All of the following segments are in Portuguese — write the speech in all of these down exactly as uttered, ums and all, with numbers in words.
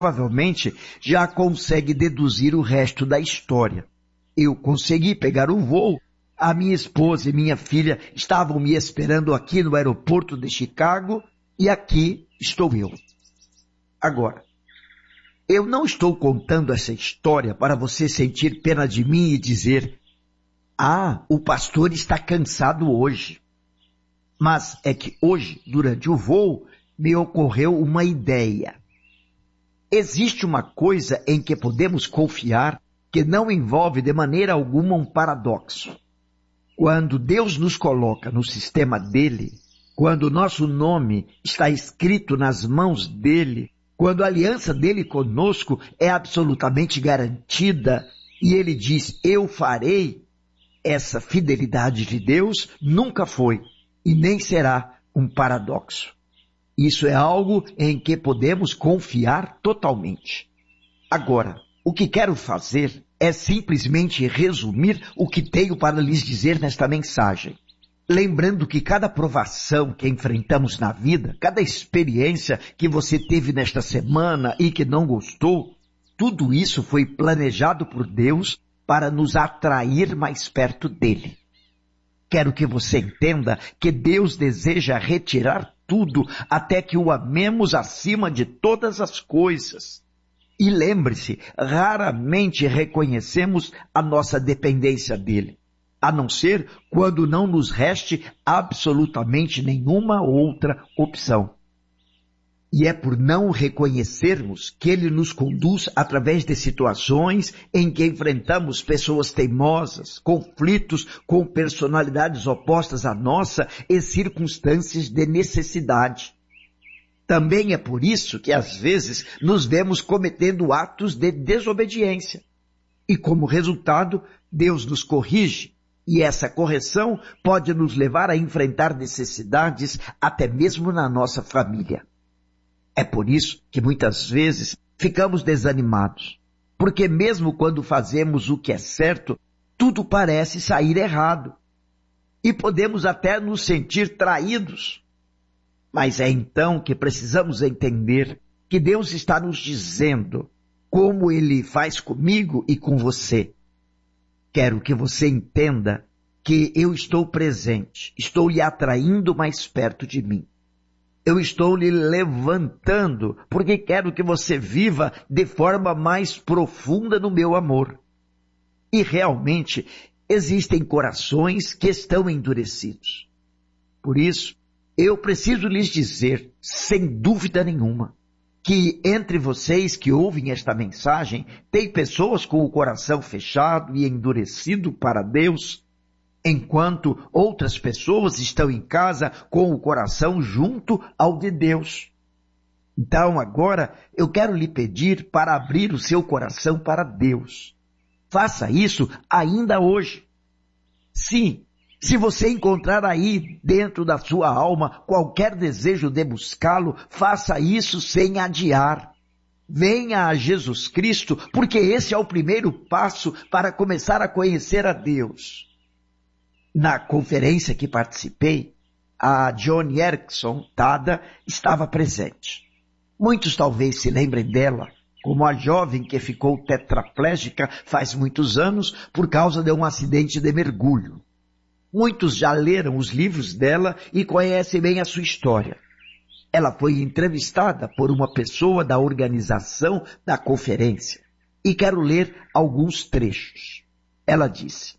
provavelmente já consegue deduzir o resto da história. Eu consegui pegar o voo, a minha esposa e minha filha estavam me esperando aqui no aeroporto de Chicago e aqui estou eu. Agora, eu não estou contando essa história para você sentir pena de mim e dizer: ah, o pastor está cansado hoje. Mas é que hoje, durante o voo, me ocorreu uma ideia. Existe uma coisa em que podemos confiar que não envolve de maneira alguma um paradoxo. Quando Deus nos coloca no sistema dele, quando o nosso nome está escrito nas mãos dele, quando a aliança dele conosco é absolutamente garantida e ele diz: eu farei, essa fidelidade de Deus nunca foi e nem será um paradoxo. Isso é algo em que podemos confiar totalmente. Agora, o que quero fazer é simplesmente resumir o que tenho para lhes dizer nesta mensagem. Lembrando que cada provação que enfrentamos na vida, cada experiência que você teve nesta semana e que não gostou, tudo isso foi planejado por Deus para nos atrair mais perto dele. Quero que você entenda que Deus deseja retirar tudo até que o amemos acima de todas as coisas. E lembre-se, raramente reconhecemos a nossa dependência dele, a não ser quando não nos reste absolutamente nenhuma outra opção. E é por não reconhecermos que ele nos conduz através de situações em que enfrentamos pessoas teimosas, conflitos com personalidades opostas à nossa e circunstâncias de necessidade. Também é por isso que às vezes nos vemos cometendo atos de desobediência. E como resultado, Deus nos corrige. E essa correção pode nos levar a enfrentar necessidades até mesmo na nossa família. É por isso que muitas vezes ficamos desanimados, porque mesmo quando fazemos o que é certo, tudo parece sair errado. E podemos até nos sentir traídos. Mas é então que precisamos entender que Deus está nos dizendo como Ele faz comigo e com você. Quero que você entenda que eu estou presente, estou lhe atraindo mais perto de mim. Eu estou lhe levantando, porque quero que você viva de forma mais profunda no meu amor. E realmente existem corações que estão endurecidos. Por isso, eu preciso lhes dizer, sem dúvida nenhuma, que entre vocês que ouvem esta mensagem, tem pessoas com o coração fechado e endurecido para Deus, enquanto outras pessoas estão em casa com o coração junto ao de Deus. Então agora eu quero lhe pedir para abrir o seu coração para Deus. Faça isso ainda hoje. Sim, se você encontrar aí dentro da sua alma qualquer desejo de buscá-lo, faça isso sem adiar. Venha a Jesus Cristo, porque esse é o primeiro passo para começar a conhecer a Deus. Na conferência que participei, a Joni Eareckson Tada estava presente. Muitos talvez se lembrem dela, como a jovem que ficou tetraplégica faz muitos anos por causa de um acidente de mergulho. Muitos já leram os livros dela e conhecem bem a sua história. Ela foi entrevistada por uma pessoa da organização da conferência e quero ler alguns trechos. Ela disse: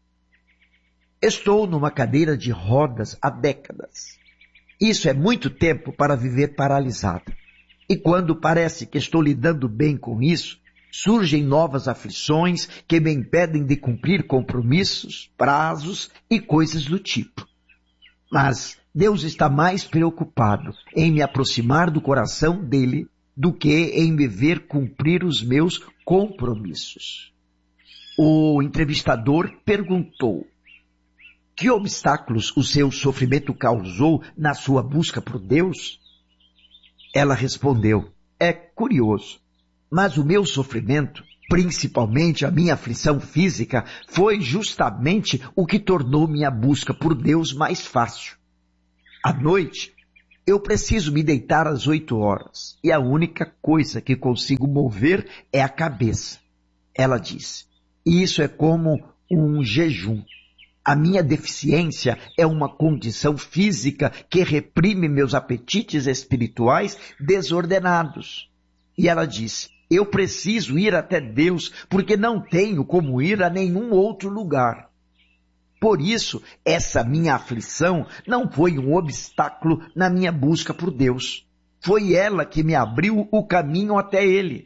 estou numa cadeira de rodas há décadas. Isso é muito tempo para viver paralisada. E quando parece que estou lidando bem com isso, surgem novas aflições que me impedem de cumprir compromissos, prazos e coisas do tipo. Mas Deus está mais preocupado em me aproximar do coração dele do que em me ver cumprir os meus compromissos. O entrevistador perguntou: que obstáculos o seu sofrimento causou na sua busca por Deus? Ela respondeu: é curioso, mas o meu sofrimento, principalmente a minha aflição física, foi justamente o que tornou minha busca por Deus mais fácil. À noite, Eu preciso me deitar às oito horas e a única coisa que consigo mover é a cabeça. Ela diz, isso é como um jejum. A minha deficiência é uma condição física que reprime meus apetites espirituais desordenados. E ela diz, eu preciso ir até Deus porque não tenho como ir a nenhum outro lugar. Por isso, essa minha aflição não foi um obstáculo na minha busca por Deus. Foi ela que me abriu o caminho até Ele.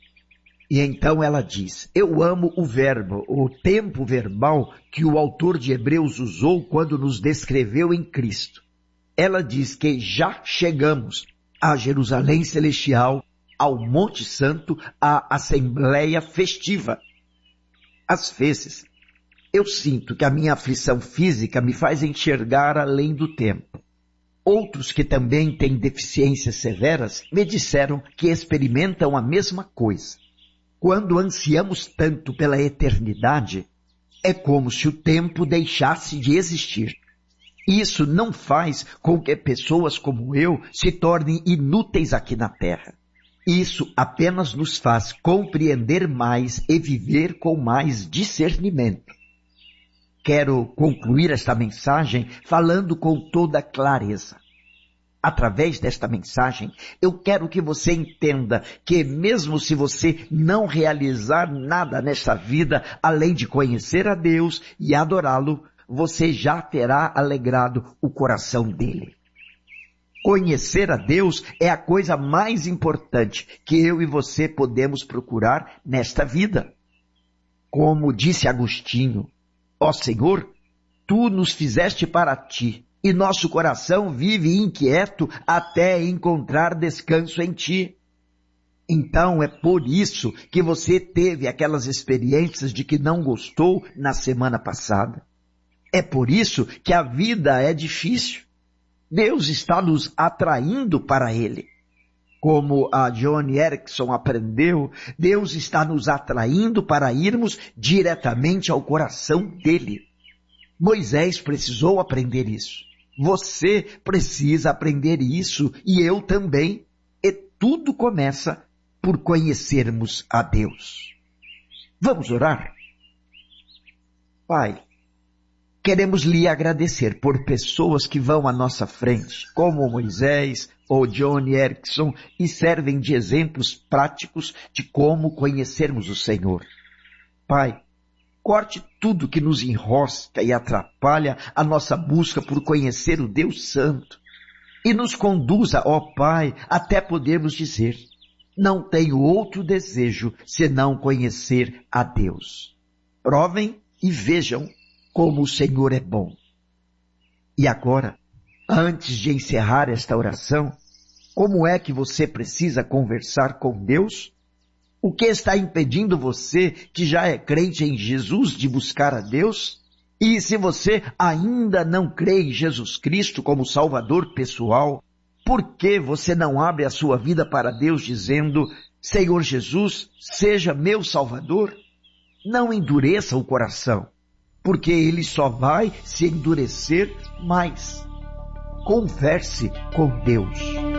E então ela diz, eu amo o verbo, o tempo verbal que o autor de Hebreus usou quando nos descreveu em Cristo. Ela diz que já chegamos a Jerusalém Celestial, ao Monte Santo, à Assembleia Festiva. Às vezes, eu sinto que a minha aflição física me faz enxergar além do tempo. Outros que também têm deficiências severas me disseram que experimentam a mesma coisa. Quando ansiamos tanto pela eternidade, é como se o tempo deixasse de existir. Isso não faz com que pessoas como eu se tornem inúteis aqui na Terra. Isso apenas nos faz compreender mais e viver com mais discernimento. Quero concluir esta mensagem falando com toda clareza. Através desta mensagem, eu quero que você entenda que mesmo se você não realizar nada nesta vida, além de conhecer a Deus e adorá-lo, você já terá alegrado o coração dele. Conhecer a Deus é a coisa mais importante que eu e você podemos procurar nesta vida. Como disse Agostinho, ó Senhor, tu nos fizeste para ti, e nosso coração vive inquieto até encontrar descanso em ti. Então é por isso que você teve aquelas experiências de que não gostou na semana passada. É por isso que a vida é difícil. Deus está nos atraindo para Ele. Como a Joni Eareckson aprendeu, Deus está nos atraindo para irmos diretamente ao coração dele. Moisés precisou aprender isso. Você precisa aprender isso e eu também. E tudo começa por conhecermos a Deus. Vamos orar? Pai, queremos lhe agradecer por pessoas que vão à nossa frente, como Moisés ou Joni Eareckson, e servem de exemplos práticos de como conhecermos o Senhor. Pai, corte tudo que nos enrosca e atrapalha a nossa busca por conhecer o Deus Santo. E nos conduza, ó Pai, até podermos dizer, não tenho outro desejo senão conhecer a Deus. Provem e vejam como o Senhor é bom. E agora, antes de encerrar esta oração, como é que você precisa conversar com Deus? O que está impedindo você, que já é crente em Jesus, de buscar a Deus? E se você ainda não crê em Jesus Cristo como Salvador pessoal, por que você não abre a sua vida para Deus dizendo, Senhor Jesus, seja meu Salvador? Não endureça o coração, porque ele só vai se endurecer mais. Converse com Deus.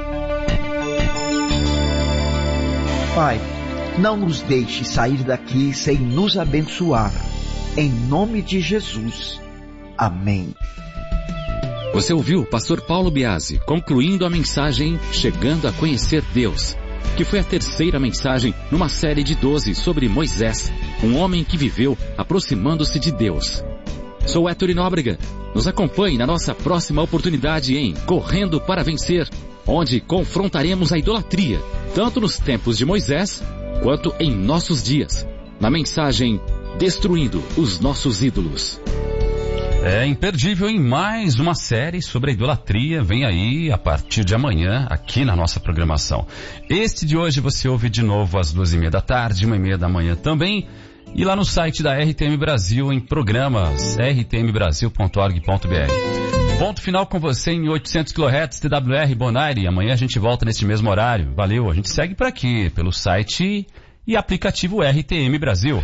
Pai, não nos deixe sair daqui sem nos abençoar. Em nome de Jesus. Amém. Você ouviu o pastor Paulo Biasi concluindo a mensagem Chegando a Conhecer Deus, que foi a terceira mensagem numa série de doze sobre Moisés, um homem que viveu aproximando-se de Deus. Sou Héctor Nóbrega. Nos acompanhe na nossa próxima oportunidade em Correndo para Vencer, onde confrontaremos a idolatria, tanto nos tempos de Moisés, quanto em nossos dias, na mensagem Destruindo os Nossos Ídolos. É imperdível em mais uma série sobre a idolatria, vem aí a partir de amanhã, aqui na nossa programação. Este de hoje você ouve de novo às duas e meia da tarde, uma e meia da manhã também, e lá no site da R T M Brasil, em programas, r t m brasil ponto org ponto b r. Ponto final com você em oitocentos quilohertz, T W R Bonaire. Amanhã a gente volta neste mesmo horário. Valeu, a gente segue por aqui, pelo site e aplicativo R T M Brasil.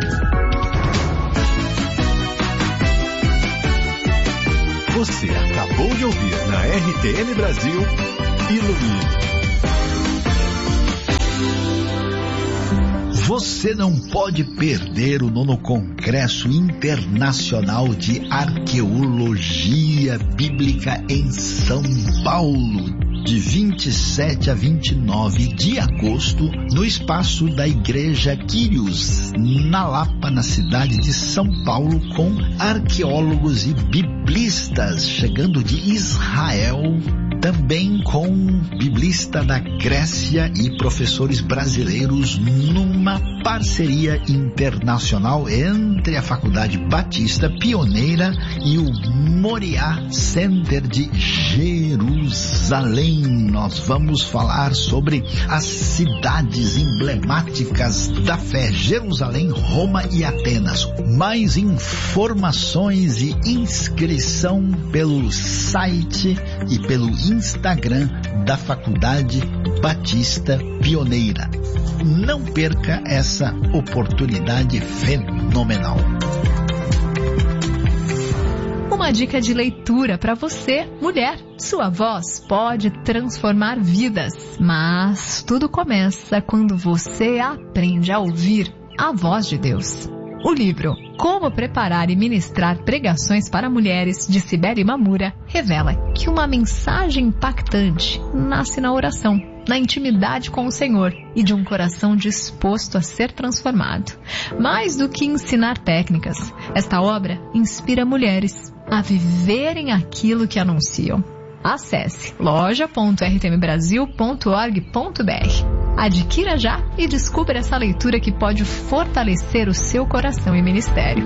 Você acabou acabou de ouvir na R T M Brasil, Ilumine. Você não pode perder o nono Congresso Internacional de Arqueologia Bíblica em São Paulo, de vinte e sete a vinte e nove de agosto, no espaço da Igreja Quírios, na Lapa, na cidade de São Paulo, com arqueólogos e biblistas chegando de Israel, também com biblista da Grécia e professores brasileiros, numa parceria internacional entre a Faculdade Batista Pioneira e o Moriá Center de Jerusalém. Nós vamos falar sobre as cidades emblemáticas da fé: Jerusalém, Roma e Atenas. Mais informações e inscrição pelo site e pelo Instagram da Faculdade Batista Pioneira. Não perca essa oportunidade fenomenal. Uma dica de leitura para você, mulher. Sua voz pode transformar vidas, mas tudo começa quando você aprende a ouvir a voz de Deus. O livro Como Preparar e Ministrar Pregações para Mulheres, de Cibele Mamura, revela que uma mensagem impactante nasce na oração, na intimidade com o Senhor e de um coração disposto a ser transformado. Mais do que ensinar técnicas, esta obra inspira mulheres a viverem aquilo que anunciam. Acesse loja ponto r t m brasil ponto org ponto b r. Adquira já e descubra essa leitura que pode fortalecer o seu coração e ministério.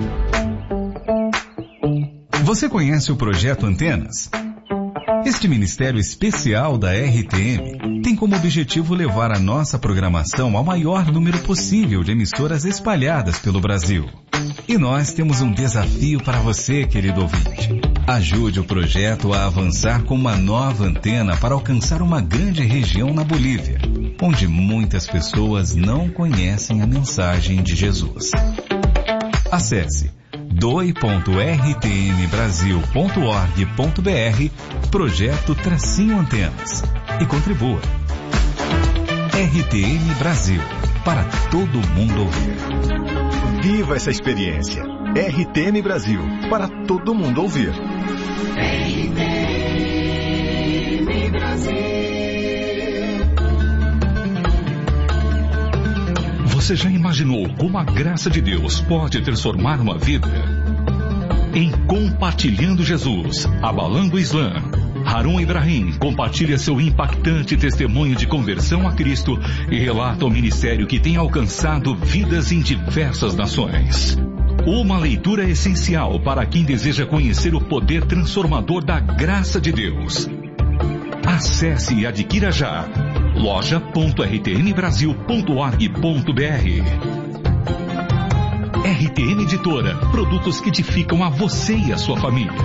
Você conhece o Projeto Antenas? Este ministério especial da R T M tem como objetivo levar a nossa programação ao maior número possível de emissoras espalhadas pelo Brasil. E nós temos um desafio para você, querido ouvinte. Ajude o projeto a avançar com uma nova antena para alcançar uma grande região na Bolívia, onde muitas pessoas não conhecem a mensagem de Jesus. Acesse doe ponto r t m brasil ponto org ponto b r, projeto Tracinho Antenas, e contribua. R T M Brasil, para todo mundo ouvir. Viva essa experiência. R T M Brasil, para todo mundo ouvir. R T M Brasil. Você já imaginou como a graça de Deus pode transformar uma vida? Em Compartilhando Jesus, Abalando o Islã, Harun Ibrahim compartilha seu impactante testemunho de conversão a Cristo e relata o ministério que tem alcançado vidas em diversas nações. Uma leitura essencial para quem deseja conhecer o poder transformador da graça de Deus. Acesse e adquira já loja ponto r t m brasil ponto org ponto b r. R T M Editora, produtos que edificam a você e a sua família.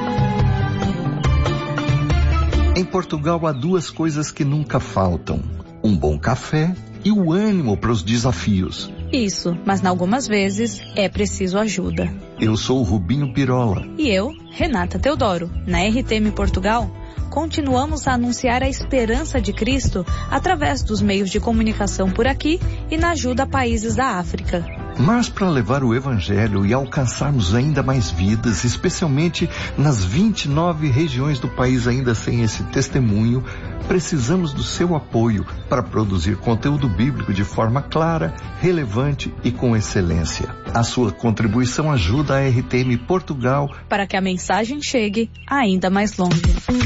Em Portugal há duas coisas que nunca faltam: um bom café e o ânimo para os desafios. Isso, mas algumas vezes é preciso ajuda. Eu sou o Rubinho Pirola. E eu, Renata Teodoro. Na R T M Portugal, continuamos a anunciar a esperança de Cristo através dos meios de comunicação por aqui e na ajuda a países da África. Mas para levar o Evangelho e alcançarmos ainda mais vidas, especialmente nas vinte e nove regiões do país ainda sem esse testemunho, precisamos do seu apoio para produzir conteúdo bíblico de forma clara, relevante e com excelência. A sua contribuição ajuda a R T M Portugal para que a mensagem chegue ainda mais longe.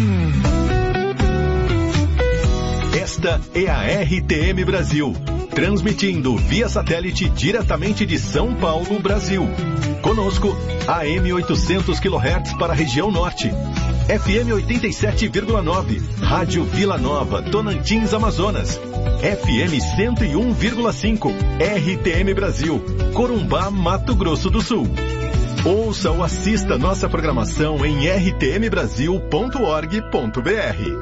Esta é a R T M Brasil, transmitindo via satélite diretamente de São Paulo, Brasil. Conosco, A M oitocentos quilohertz para a região norte, F M oitenta e sete vírgula nove, Rádio Vila Nova, Tocantins, Amazonas, F M cento e um vírgula cinco, R T M Brasil, Corumbá, Mato Grosso do Sul. Ouça ou assista nossa programação em r t m brasil ponto org ponto b r.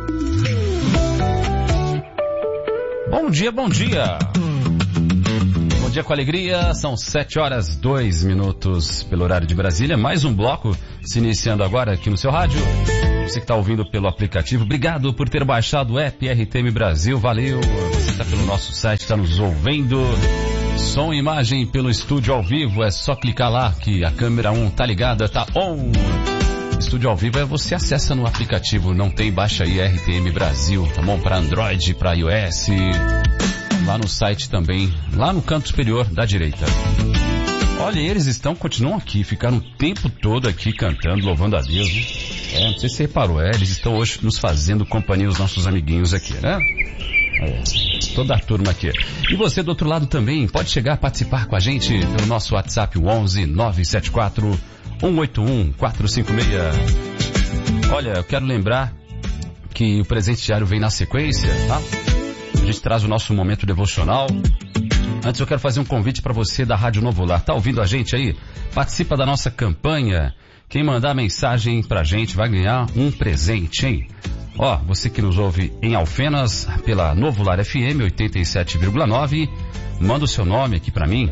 Bom dia, bom dia. Bom dia com alegria, são sete horas, dois minutos pelo horário de Brasília. Mais um bloco se iniciando agora aqui no seu rádio. Você que está ouvindo pelo aplicativo, obrigado por ter baixado o app R T M Brasil, valeu. Você está pelo nosso site, está nos ouvindo. Som e imagem pelo estúdio ao vivo, é só clicar lá que a câmera um tá ligada, tá on. Estúdio ao vivo é você acessa no aplicativo, não tem, baixa aí R T M Brasil, tá bom? Para Android, para iOS, lá no site também, lá no canto superior da direita. Olha, eles estão, continuam aqui, ficaram o tempo todo aqui cantando, louvando a Deus. É, não sei se você reparou, é, eles estão hoje nos fazendo companhia, os nossos amiguinhos aqui, né? É, toda a turma aqui. E você do outro lado também pode chegar a participar com a gente pelo nosso WhatsApp, o onze nove sete quatro um oito um quatro cinco seis. Olha, eu quero lembrar que o presente diário vem na sequência, tá? A gente traz o nosso momento devocional. Antes eu quero fazer um convite para você da Rádio Novo Lar. Tá ouvindo a gente aí? Participa da nossa campanha. Quem mandar mensagem pra gente vai ganhar um presente, hein? Ó, você que nos ouve em Alfenas, pela Novo Lar F M oitenta e sete vírgula nove, manda o seu nome aqui pra mim.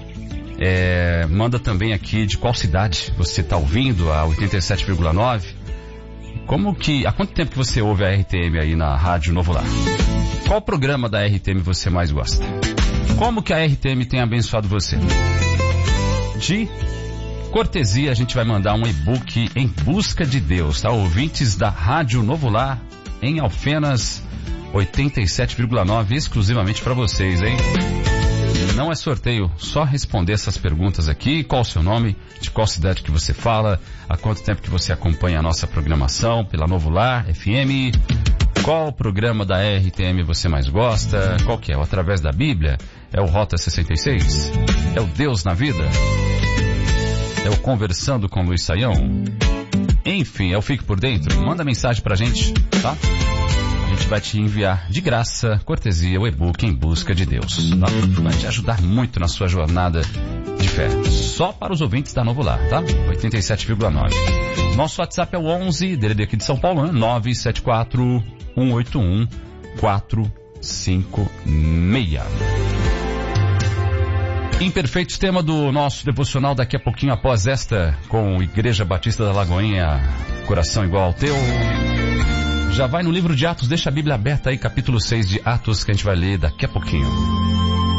É, manda também aqui de qual cidade você tá ouvindo a oitenta e sete vírgula nove. Como que, há quanto tempo que você ouve a R T M aí na Rádio Novo Lar? Qual programa da R T M você mais gosta? Como que a R T M tem abençoado você? De cortesia, a gente vai mandar um e-book Em Busca de Deus, tá? Ouvintes da Rádio Novo Lar, em Alfenas, oitenta e sete vírgula nove, exclusivamente para vocês, hein? Não é sorteio, só responder essas perguntas aqui. Qual o seu nome, de qual cidade que você fala, há quanto tempo que você acompanha a nossa programação pela Novo Lar F M, qual programa da R T M você mais gosta, qual que é? O Através da Bíblia? É o Rota sessenta e seis? É o Deus na Vida? É o Conversando com Luiz Saião? Enfim, é o Fique por Dentro. Manda mensagem pra gente, tá? A gente vai te enviar de graça, cortesia, o e-book Em Busca de Deus. Tá? Vai te ajudar muito na sua jornada de fé. Só para os ouvintes da Novo Lar, tá? oitenta e sete vírgula nove. Nosso WhatsApp é o onze, D D D aqui de São Paulo, né? nove sete quatro um oito um quatro cinco seis. Imperfeitos, tema do nosso devocional daqui a pouquinho após esta, com Igreja Batista da Lagoinha, coração igual ao teu. Já vai no livro de Atos, deixa a Bíblia aberta aí, capítulo seis de Atos, que a gente vai ler daqui a pouquinho.